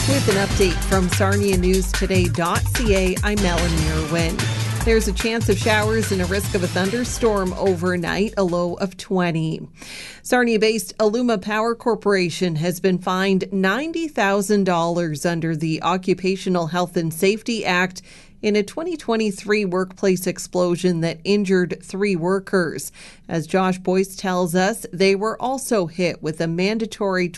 With an update from SarniaNewsToday.ca, I'm Melanie Irwin. There's a chance of showers and a risk of a thunderstorm overnight, a low of 20. Sarnia-based Illuma Power Corporation has been fined $90,000 under the Occupational Health and Safety Act in a 2023 workplace explosion that injured 3 workers. As Josh Boyce tells us, they were also hit with a mandatory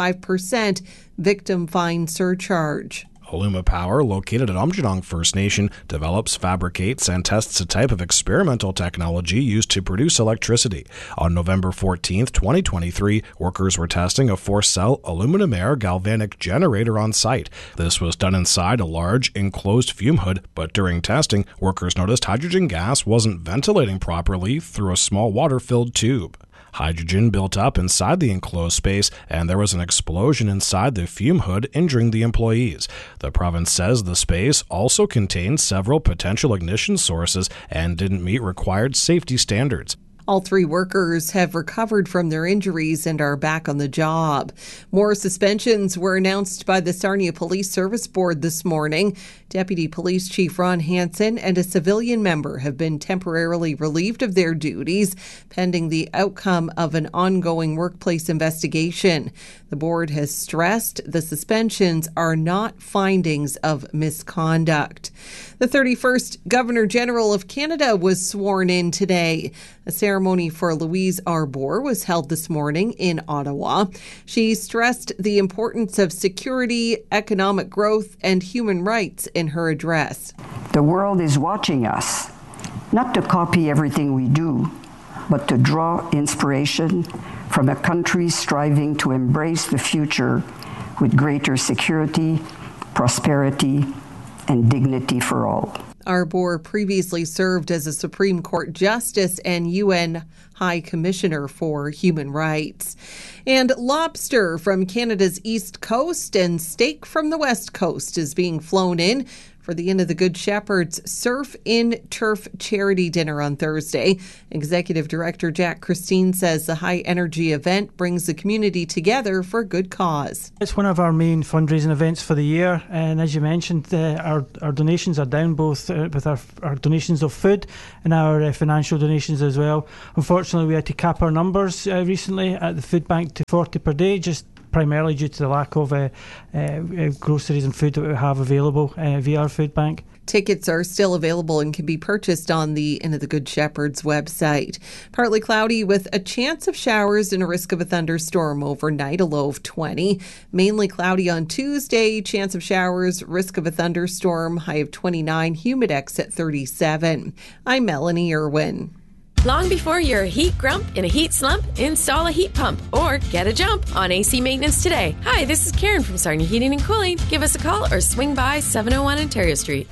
25% victim fine surcharge. Illuma Power, located at Umjadong First Nation, develops, fabricates, and tests a type of experimental technology used to produce electricity. On November 14, 2023, workers were testing a 4-cell aluminum-air galvanic generator on site. This was done inside a large, enclosed fume hood, but during testing, workers noticed hydrogen gas wasn't ventilating properly through a small water-filled tube. Hydrogen built up inside the enclosed space, and there was an explosion inside the fume hood, injuring the employees. The province says the space also contained several potential ignition sources and didn't meet required safety standards. All 3 workers have recovered from their injuries and are back on the job. More suspensions were announced by the Sarnia Police Service Board this morning. Deputy Police Chief Ron Hansen and a civilian member have been temporarily relieved of their duties, pending the outcome of an ongoing workplace investigation. The board has stressed the suspensions are not findings of misconduct. The 31st Governor General of Canada was sworn in today. A ceremony for Louise Arbour was held this morning in Ottawa. She stressed the importance of security, economic growth, and human rights in her address. The world is watching us, not to copy everything we do, but to draw inspiration from a country striving to embrace the future with greater security, prosperity, and dignity for all. Arbour previously served as a Supreme Court Justice and UN High Commissioner for Human Rights. And lobster from Canada's East Coast and steak from the West Coast is being flown in for the Inn of the Good Shepherd's Surf in Turf charity dinner on Thursday. Executive Director Jack Christine says the high-energy event brings the community together for a good cause. It's one of our main fundraising events for the year, and as you mentioned, our donations are down both with our donations of food and our financial donations as well. Unfortunately, we had to cap our numbers recently at the food bank to 40 per day, just primarily due to the lack of groceries and food that we have available via our food bank. Tickets are still available and can be purchased on the Inn of the Good Shepherd's website. Partly cloudy with a chance of showers and a risk of a thunderstorm overnight, a low of 20. Mainly cloudy on Tuesday, chance of showers, risk of a thunderstorm, high of 29, humidex at 37. I'm Melanie Irwin. Long before you're a heat grump in a heat slump, install a heat pump or get a jump on AC maintenance today. Hi, this is Karen from Sarnia Heating and Cooling. Give us a call or swing by 701 Ontario Street.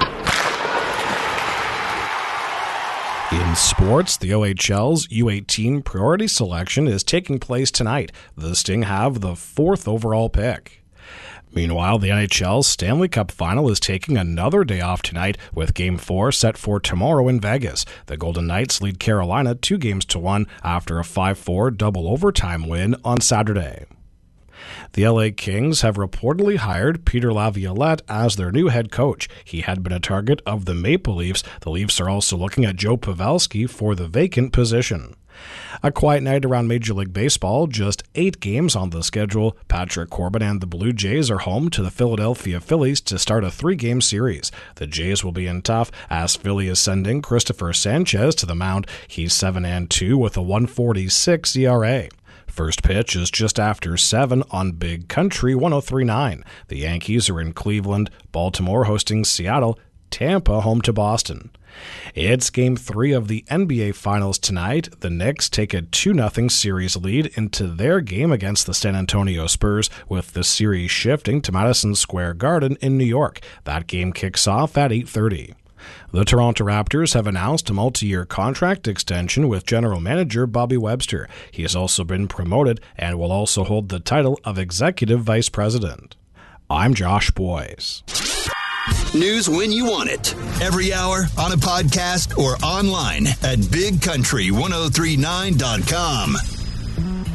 In sports, the OHL's U18 priority selection is taking place tonight. The Sting have the 4th overall pick. Meanwhile, the NHL's Stanley Cup Final is taking another day off tonight, with Game 4 set for tomorrow in Vegas. The Golden Knights lead Carolina 2-1 after a 5-4 double overtime win on Saturday. The LA Kings have reportedly hired Peter Laviolette as their new head coach. He had been a target of the Maple Leafs. The Leafs are also looking at Joe Pavelski for the vacant position. A quiet night around Major League Baseball, just 8 games on the schedule. Patrick Corbin and the Blue Jays are home to the Philadelphia Phillies to start a 3-game series. The Jays will be in tough as Philly is sending Christopher Sanchez to the mound. He's 7-2 with a 1.46 ERA. First pitch is just after 7 on Big Country 103.9. The Yankees are in Cleveland, Baltimore hosting Seattle, Tampa home to Boston. It's Game 3 of the NBA Finals tonight. The Knicks take a 2-0 series lead into their game against the San Antonio Spurs, with the series shifting to Madison Square Garden in New York. That game kicks off at 8:30. The Toronto Raptors have announced a multi-year contract extension with general manager Bobby Webster. He has also been promoted and will also hold the title of executive vice president. I'm Josh Boyce. News when you want it. Every hour, on a podcast, or online at bigcountry1039.com.